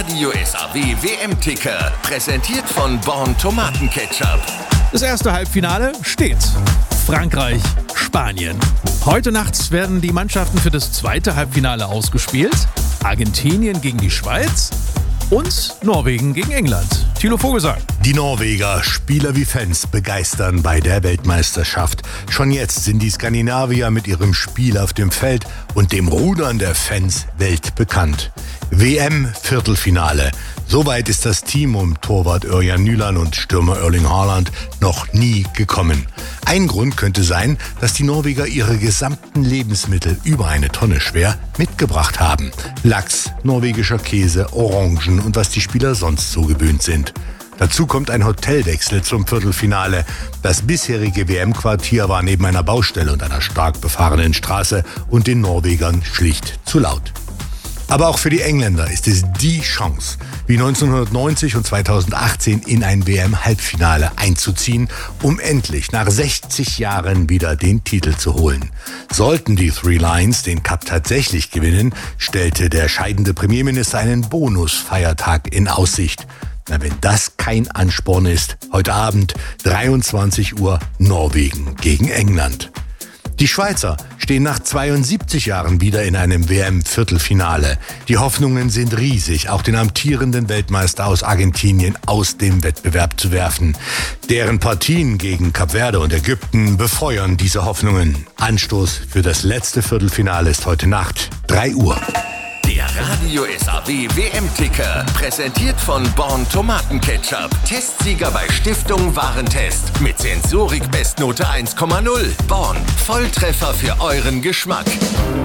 Radio SAW WM-Ticker, präsentiert von Born Tomatenketchup. Das erste Halbfinale steht. Frankreich, Spanien. Heute Nacht werden die Mannschaften für das zweite Halbfinale ausgespielt. Argentinien gegen die Schweiz und Norwegen gegen England. Thilo Vogelsang. Die Norweger, Spieler wie Fans, begeistern bei der Weltmeisterschaft. Schon jetzt sind die Skandinavier mit ihrem Spiel auf dem Feld und dem Rudern der Fans weltbekannt. WM-Viertelfinale. Soweit ist das Team um Torwart Ørjan Nyland und Stürmer Erling Haaland noch nie gekommen. Ein Grund könnte sein, dass die Norweger ihre gesamten Lebensmittel, über 1 Tonne schwer, mitgebracht haben. Lachs, norwegischer Käse, Orangen und was die Spieler sonst so gewöhnt sind. Dazu kommt ein Hotelwechsel zum Viertelfinale. Das bisherige WM-Quartier war neben einer Baustelle und einer stark befahrenen Straße und den Norwegern schlicht zu laut. Aber auch für die Engländer ist es die Chance, wie 1990 und 2018 in ein WM-Halbfinale einzuziehen, um endlich nach 60 Jahren wieder den Titel zu holen. Sollten die Three Lions den Cup tatsächlich gewinnen, stellte der scheidende Premierminister einen Bonusfeiertag in Aussicht. Na, wenn das kein Ansporn ist, heute Abend 23 Uhr Norwegen gegen England. Die Schweizer stehen nach 72 Jahren wieder in einem WM-Viertelfinale. Die Hoffnungen sind riesig, auch den amtierenden Weltmeister aus Argentinien aus dem Wettbewerb zu werfen. Deren Partien gegen Kap Verde und Ägypten befeuern diese Hoffnungen. Anstoß für das letzte Viertelfinale ist heute Nacht 3 Uhr. Der Radio SAW WM-Ticker, präsentiert von Born Tomatenketchup. Testsieger bei Stiftung Warentest. Mit Sensorik Bestnote 1,0. Born, Volltreffer für euren Geschmack.